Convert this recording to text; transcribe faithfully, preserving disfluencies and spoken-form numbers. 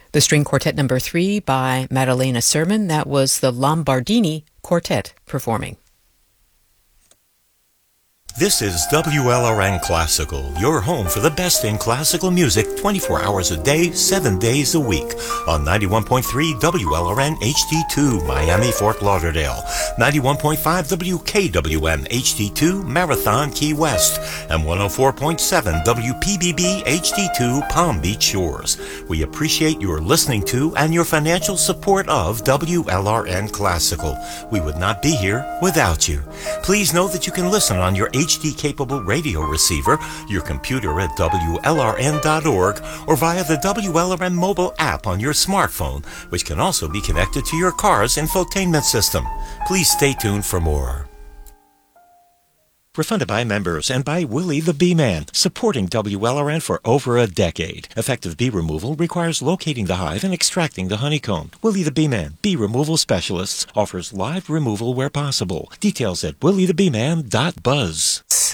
The string quartet number three by Maddalena Sermon, that was the Lombardini Quartet performing. This is W L R N Classical, your home for the best in classical music twenty-four hours a day, seven days a week. On ninety-one point three W L R N H D two, Miami, Fort Lauderdale. ninety-one point five W K W M H D two, Marathon, Key West. And one oh four point seven W P B B H D two, Palm Beach Shores. We appreciate your listening to and your financial support of W L R N Classical. We would not be here without you. Please know that you can listen on your H D-capable radio receiver, your computer at W L R N dot org, or via the W L R N mobile app on your smartphone, which can also be connected to your car's infotainment system. Please stay tuned for more. Refunded by members and by Willie the Bee Man, supporting W L R N for over a decade. Effective bee removal requires locating the hive and extracting the honeycomb. Willie the Bee Man, Bee Removal Specialists, offers live removal where possible. Details at willie the bee man dot buzz.